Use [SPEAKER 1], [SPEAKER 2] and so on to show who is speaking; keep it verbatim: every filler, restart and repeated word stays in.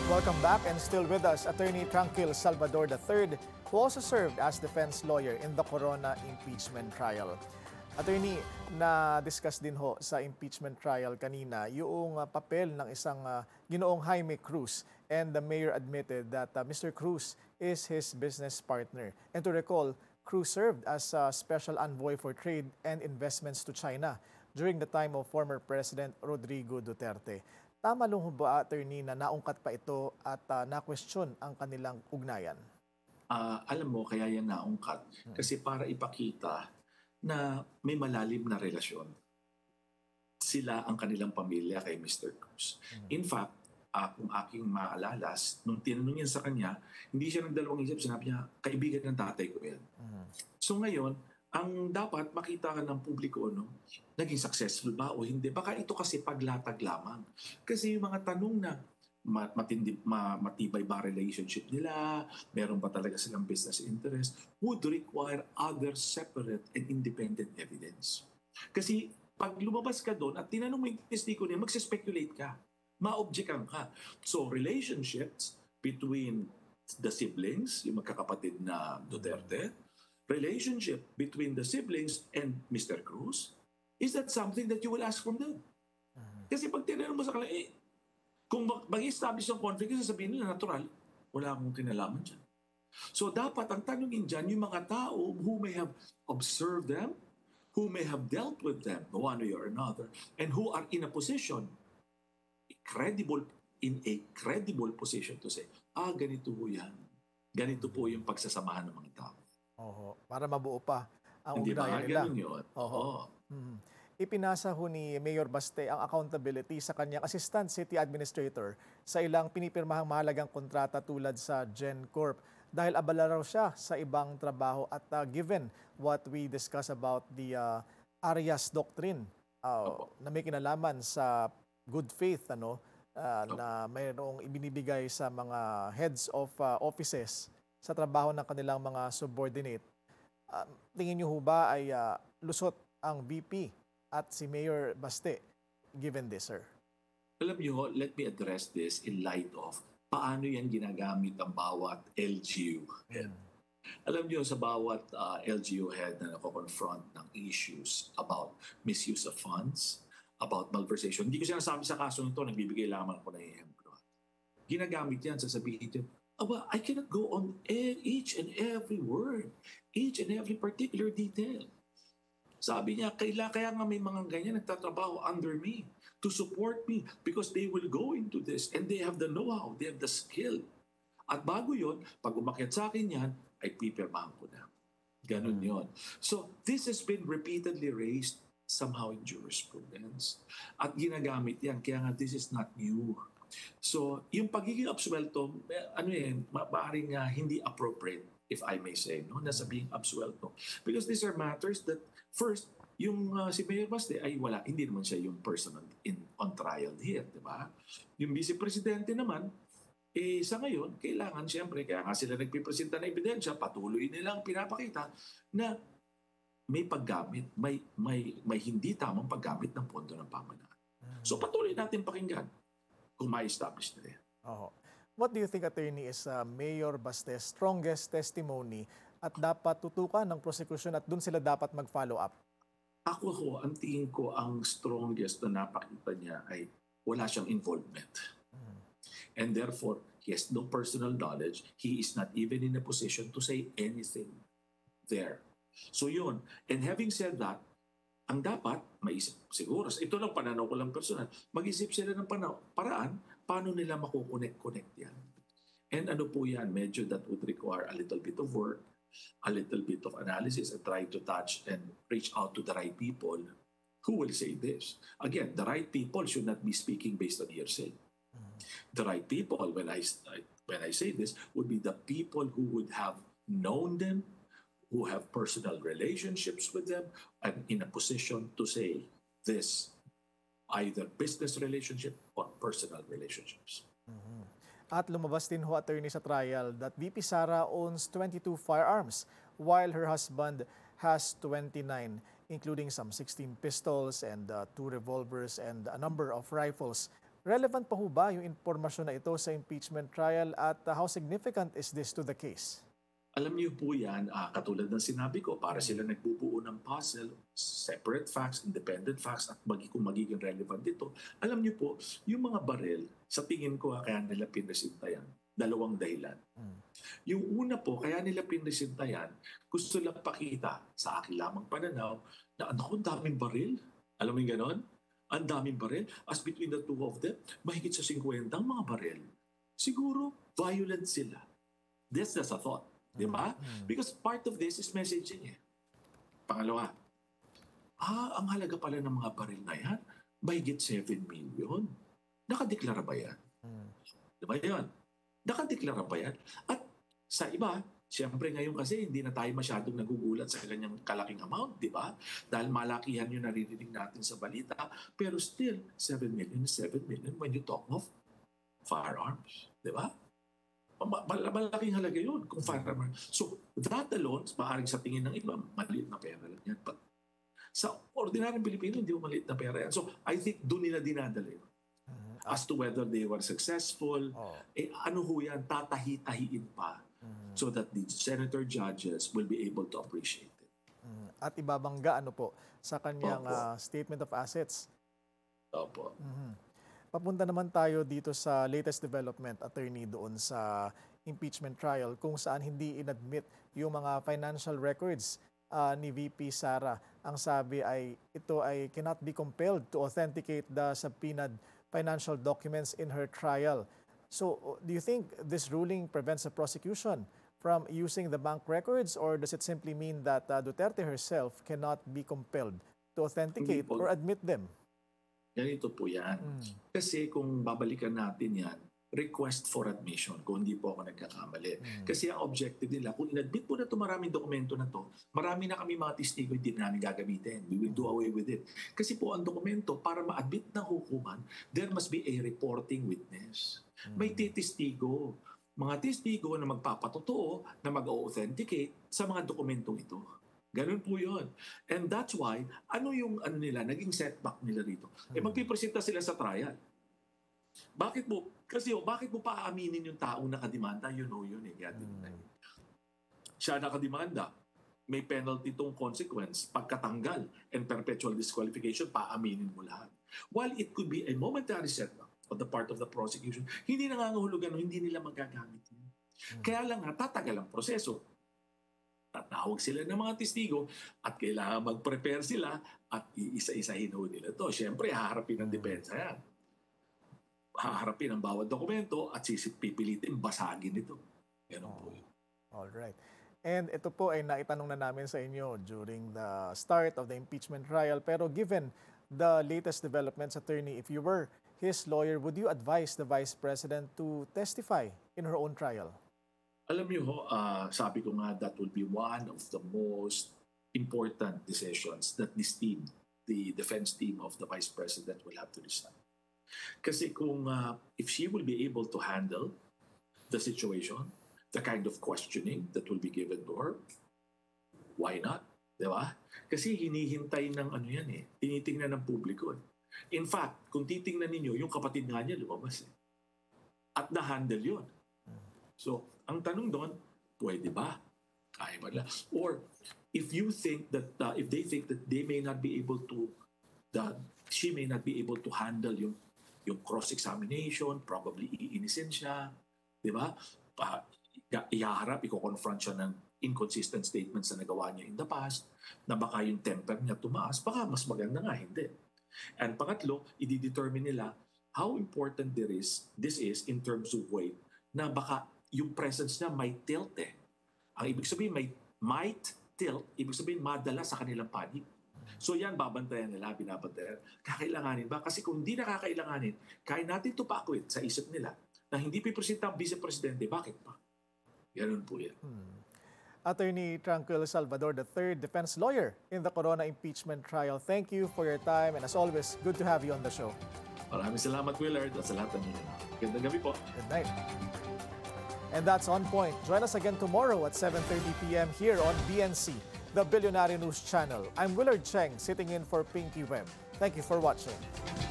[SPEAKER 1] Welcome back, and still with us, Attorney Tranquil Salvador the third, who also served as defense lawyer in the Corona impeachment trial. Attorney, na-discuss din ho sa impeachment trial kanina yung uh, papel ng isang uh, ginoong Jaime Cruz, and the mayor admitted that uh, Mister Cruz is his business partner. And to recall, Cruz served as a special envoy for trade and investments to China during the time of former President Rodrigo Duterte. Tama lang ho ba, attorney, na naungkat pa ito at uh, na-question ang kanilang ugnayan?
[SPEAKER 2] Ah, alam mo, kaya yan naungkat. Kasi para ipakita na may malalim na relasyon sila ang kanilang pamilya kay Mister Cruz. In fact, ah, kung aking maalalas, nung tinanong yan sa kanya, hindi siya nagdalawang isip, sinabi niya, kaibigan ng tatay ko yan. So ngayon, ang dapat makita ka ng publiko, no, naging successful ba o hindi. Baka ito kasi paglatag lamang. Kasi yung mga tanong na ma- matindi, ma- matibay ba relationship nila, meron ba talaga silang business interest, would require other separate and independent evidence. Kasi pag lumabas ka doon at tinanong mo yung testigo niya, magsispekulate ka. Ma-objectan ka. So relationships between the siblings, yung magkakapatid na Duterte, relationship between the siblings and Mister Cruz, is that something that you will ask from them? Kasi pag tinanong mo sa kanila, eh, kung mag-establish ng conflict, sasabihin nila, natural, wala akong kinalaman dyan. So dapat ang tanongin dyan, yung mga tao who may have observed them, who may have dealt with them one way or another, and who are in a position, credible, in a credible position to say, ah, ganito po yan. Ganito po yung pagsasamahan ng mga tao.
[SPEAKER 1] Oho, para mabuo pa ang
[SPEAKER 2] Hindi ba?
[SPEAKER 1] ugnayan nila.
[SPEAKER 2] Ganun yun.
[SPEAKER 1] Oho.
[SPEAKER 2] Oo.
[SPEAKER 1] Mhm. Ipinasa ho ni Mayor Baste ang accountability sa kanyang Assistant City Administrator sa ilang pinipirmahang mahalagang kontrata tulad sa GenCorp dahil abala raw siya sa ibang trabaho at uh, given what we discuss about the uh, Arias Doctrine uh, na may kinalaman sa good faith, ano, uh, na mayroong ibinibigay sa mga heads of uh, offices sa trabaho ng kanilang mga subordinate. Uh, tingin niyo ho ba ay uh, lusot ang V P at si Mayor Baste given this, sir?
[SPEAKER 2] Alam niyo, let me address this in light of paano yan ginagamit ang bawat L G U head. Alam niyo, sa bawat uh, L G U head na nako-confront ng issues about misuse of funds, about malversation, hindi ko sinasabi sa kaso nito, nagbibigay lamang ako ng ehemplo. Ginagamit yan, sasabihin din, aba, I cannot go on e- each and every word, each and every particular detail. Sabi niya, kaila, kaya nga may mga ganyan nagtatrabaho under me to support me because they will go into this and they have the know-how, they have the skill. At bago yon, pag umakyat sa akin yan, ay pipirmahan ko na. Ganun yon. So this has been repeatedly raised somehow in jurisprudence. At ginagamit yan, kaya nga this is not new. So, yung pagiging absuelto, eh, ano yan, maaaring uh, hindi appropriate, if I may say, no, na sabihing absuelto. Because these are matters that, first, yung uh, si Mayor Baste ay wala, hindi naman siya yung person on, in, on trial here, di ba? Yung Vice Presidente naman, eh sa ngayon, kailangan siyempre, kaya nga sila nagpipresenta ng ebidensya, patuloy nilang pinapakita na may paggamit, may, may, may hindi tamang paggamit ng pondo ng pamahalaan. So patuloy natin pakinggan kung ma-establish na yan.
[SPEAKER 1] Oho. What do you think, attorney, is uh, Mayor Baste's strongest testimony at dapat tutukan ng prosecution at dun sila dapat mag-follow up?
[SPEAKER 2] Ako ho, ang tingin ko, ang strongest na napakita niya ay wala siyang involvement. Mm. And therefore, he has no personal knowledge. He is not even in a position to say anything there. So yun. And having said that, ang dapat, maisip siguro, ito lang pananaw ko lang personal, mag-isip sila ng panaw, paraan, paano nila makukonect-connect yan. And ano po yan, medyo that would require a little bit of work, a little bit of analysis, and try to touch and reach out to the right people who will say this. Again, the right people should not be speaking based on hearsay. The right people, when I, when I say this, would be the people who would have known them, who have personal relationships with them, and in a position to say this, either business relationship or personal relationships.
[SPEAKER 1] Mm-hmm. At lumabas din ho, attorney, sa trial that V P Sara owns twenty-two firearms while her husband has twenty-nine, including some sixteen pistols and uh, two revolvers and a number of rifles. Relevant pa ho ba yung impormasyon na ito sa impeachment trial at uh, how significant is this to the case?
[SPEAKER 2] Alam niyo po yan, ah, katulad ng sinabi ko, para sila nagbubuo ng puzzle, separate facts, independent facts, at magi, kung magiging relevant dito. Alam niyo po, yung mga baril, sa tingin ko, ah, kaya nila pinresinta yan. Dalawang dahilan.
[SPEAKER 1] Mm.
[SPEAKER 2] Yung una po, kaya nila pinresinta yan, gusto lang pakita sa akin lamang pananaw na ang daming baril. Alam mo yung ganon? Ang daming baril. As between the two of them, mahigit sa fifty ang mga baril. Siguro, violent sila. That's just a thought. Di ba?
[SPEAKER 1] Mm.
[SPEAKER 2] Because part of this is messaging eh. Pangalawa, ah, ang halaga pala ng mga baril na yan, mahigit seven million. Nakadeklara ba yan?
[SPEAKER 1] Mm.
[SPEAKER 2] Di ba yan? Nakadeklara ba yan? At sa iba, siyempre ngayon kasi hindi na tayo masyadong nagugulat sa ganyang kalaking amount, di ba? Dahil malakihan yung naririnig natin sa balita. Pero still, seven million is seven million when you talk of firearms. Di ba? Ma- mal- Malaking halaga yun kung firearms. So, that alone, maaaring sa tingin ng iba, maliit na pera lang yan. But sa ordinaryong Pilipino, hindi mo maliit na pera yan. So, I think doon nila dinadala yun. As to whether they were successful,
[SPEAKER 1] Oh.
[SPEAKER 2] eh ano ho yan, tatahi-tahiin pa
[SPEAKER 1] Mm.
[SPEAKER 2] so that the senator judges will be able to appreciate it.
[SPEAKER 1] Mm. At ibabangga ano po sa kanyang
[SPEAKER 2] Opo.
[SPEAKER 1] ah, statement of assets.
[SPEAKER 2] Opo.
[SPEAKER 1] Mhm. Papunta naman tayo dito sa latest development, attorney, doon sa impeachment trial kung saan hindi inadmit yung mga financial records ah, ni V P Sara. Ang sabi ay ito ay cannot be compelled to authenticate the subpoenaed financial documents in her trial. So, do you think this ruling prevents the prosecution from using the bank records, or does it simply mean that uh, Duterte herself cannot be compelled to authenticate
[SPEAKER 2] Hindi po.
[SPEAKER 1] or admit them?
[SPEAKER 2] Ganito po yan.
[SPEAKER 1] Mm.
[SPEAKER 2] Kasi kung babalikan natin yan, request for admission, kung hindi po ako nagkakamali.
[SPEAKER 1] Mm.
[SPEAKER 2] Kasi ang objective nila, kung inadmit po na ito maraming dokumento na to, marami na kami mga testigo hindi na namin gagamitin. We will do away with it. Kasi po ang dokumento, para ma-admit ng hukuman, there must be a reporting witness. May testigo. Mga testigo na magpapatotoo, na mag-authenticate sa mga dokumentong ito. Ganun po yun. And that's why, ano yung ano nila, naging setback nila dito? Eh magpipresenta sila sa trial. Bakit mo, kasi oh, bakit mo pa aaminin yung taong nakademanda? You know yun eh. Kaya
[SPEAKER 1] Mm.
[SPEAKER 2] siya nakademanda. May penalty tong consequence, pagkatanggal and perpetual disqualification, paaminin mo lahat. While it could be a momentary setback on the part of the prosecution, hindi nangangahulugan, hindi nila magagamit yun. Kaya lang nga, tatagal ang proseso. Tatawag sila ng mga testigo at kailangan mag-prepare sila at iisa-isahin ho nila to. Siyempre, haharapin ng depensa yan. Haharapin ang bawat dokumento at sisipipilitin basagin ito. Ganun po yun.
[SPEAKER 1] All right. And ito po ay naitanong na namin sa inyo during the start of the impeachment trial. Pero given the latest developments, attorney, if you were his lawyer, would you advise the Vice President to testify in her own trial?
[SPEAKER 2] Alam niyo ho, ah, sabi ko nga that will be one of the most important decisions that this team, the defense team of the Vice President will have to decide. Kasi kung ah, if she will be able to handle the situation, the kind of questioning that will be given to her, why not? Di ba? Kasi hinihintay ng ano yan eh, tinitingnan ng publiko eh. In fact, kung titingnan ninyo, yung kapatid nga niya lumabas eh. At na-handle yun. So, ang tanong doon, pwede ba? Kaya ba nila? Or, if you think that, uh, if they think that they may not be able to, that she may not be able to handle yung, yung cross-examination, probably iinisin siya, di ba? Uh, ihaharap, i-confront siya ng inconsistent statements na nagawa niya in the past, na baka yung temper niya tumaas, baka mas maganda nga, hindi. And pangatlo, i-determine nila how important there is, this is in terms of weight, na baka yung presence niya may tilt eh. Ang ibig sabihin, may might tilt, ibig sabihin madala sa kanilang panig. So yan, babantayan nila, binabantayan. Kakailanganin ba? Kasi kung hindi nakakailanganin, kaya natin ito pa-acquit sa isip nila na hindi pipresenta ang Vice Presidente, bakit pa? Ganun po yan.
[SPEAKER 1] Hmm. Attorney Tranquil Salvador, the third defense lawyer in the Corona impeachment trial. Thank you for your time, and as always, good to have you on the show.
[SPEAKER 2] Maraming salamat, Willard, at sa lahat ng inyo. Gandang gabi po.
[SPEAKER 1] Good night. And that's On Point. Join us again tomorrow at seven thirty p m here on B N C, the Billionaire News Channel. I'm Willard Cheng, sitting in for Pinky Webb. Thank you for watching.